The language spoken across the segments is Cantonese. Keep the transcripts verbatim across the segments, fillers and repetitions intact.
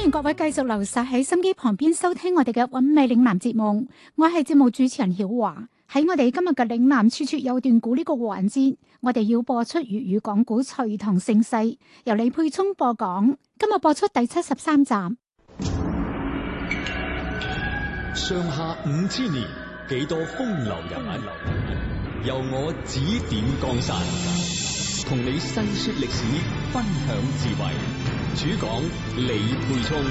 歡迎各位繼續留守喺心機旁邊收聽我哋嘅韻味嶺南節目，我係節目主持人曉華。喺我哋今日嘅嶺南處處有段古呢個環節，我哋要播出粵語講古隋唐盛世，由李佩聰播講。今日播出第七十三集。 上下五千年，幾多風流人物，由我指點江山，同你細說歷史，分享智慧。主講李佩聰。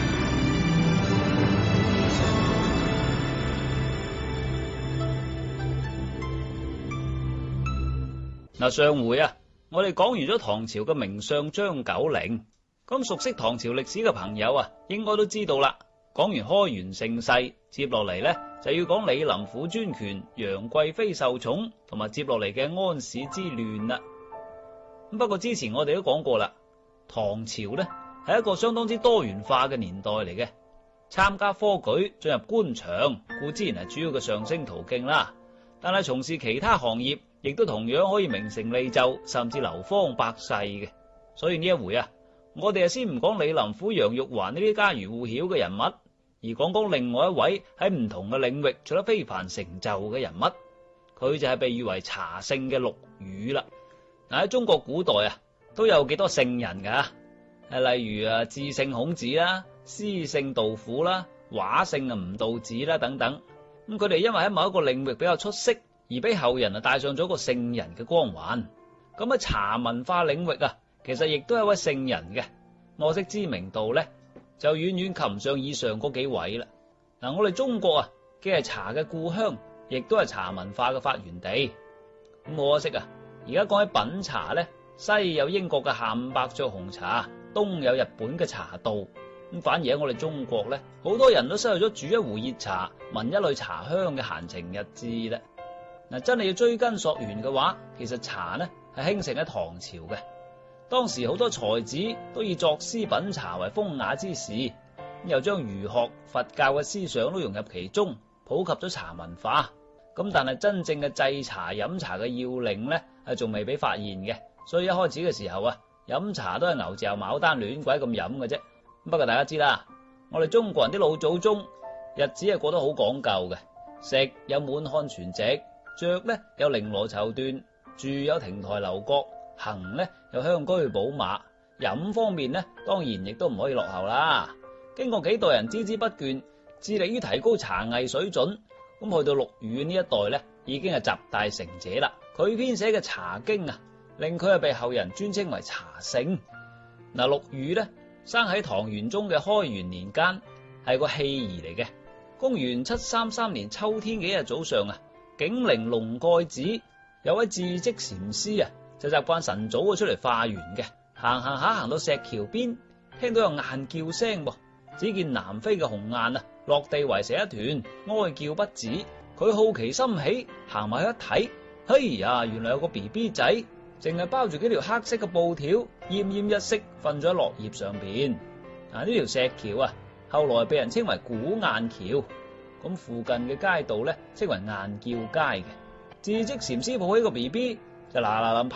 嗱，上回啊，我哋講完咗唐朝嘅名相張九齡，咁熟悉唐朝歷史嘅朋友啊，應該都知道啦。講完開元盛世，接落嚟呢，就要講李林甫專權、楊貴妃受寵，同埋接落嚟嘅安史之亂啦。咁不過之前我哋都講過啦，唐朝呢係一個相當之多元化嘅年代嚟嘅，參加科舉進入官場固之然係主要嘅上升途徑啦，但係從事其他行業亦都同樣可以名成利就，甚至流芳百世嘅。所以呢一回啊，我哋啊先唔講李林甫、楊玉環呢啲家喻戶曉嘅人物，而講講另外一位喺唔同嘅領域取得非凡成就嘅人物，佢就係被譽為茶聖嘅陸羽啦。嗱，喺中國古代啊，都有幾多聖人噶，誒，例如啊智聖孔子啦、詩聖杜甫啦、畫聖啊吳道子啦等等。咁佢哋因為喺某一個領域比較出色，而俾後人啊帶上咗個聖人嘅光環。咁喺茶文化領域啊，其實亦都係一位聖人嘅，可惜知名度咧就遠遠及唔上以上嗰幾位啦。嗱，我哋中國啊，既係茶嘅故鄉，亦都係茶文化嘅發源地。咁可惜啊，而家講起品茶咧，西有英國嘅下午伯爵紅茶，東有日本嘅茶道，咁反而喺我哋中國咧，好多人都失去咗煮一壺熱茶、聞一縷茶香嘅閒情逸致啦。嗱，真係要追根溯源嘅話，其實茶呢係興盛喺唐朝嘅。當時好多才子都以作詩品茶為風雅之事，又將儒學、佛教嘅思想都融入其中，普及咗茶文化。咁但係真正嘅製茶飲茶嘅要領呢，係仲未俾發現嘅。所以一開始嘅時候啊，飲茶都係牛嚼牡丹亂鬼咁飲嘅啫。不過大家知啦，我哋中國人啲老祖宗日子係過得好講究嘅，食有滿漢全席，着咧有綾羅綢緞，住有亭台樓閣，行咧有香車寶馬，飲方面咧當然亦都唔可以落後啦。經過幾代人孜孜不倦，致力於提高茶藝水準，咁去到陸羽呢一代咧，已經係集大成者啦。佢編寫嘅《茶經》啊，令佢係被後人尊稱為茶聖。嗱，陸羽咧生喺唐玄宗嘅開元年間，係個棄兒嚟嘅。公元七三三年秋天嘅一日早上啊，景陵龍蓋寺有位智積禪師啊，就習慣晨早出嚟化緣嘅。行行下行到石橋邊，聽到有雁叫聲噃，只見南飛嘅鴻雁啊，落地圍成一團，哀叫不止。佢好奇心起，行埋去一睇，嘿呀，原來有個 B B 仔，淨係包住幾條黑色嘅布條，奄奄一息瞓咗喺落葉上邊。嗱，呢條石橋啊，後來被人稱為古雁橋。咁附近嘅街道咧，稱為雁叫街嘅。智積禪師抱起個 B B 就嗱嗱臨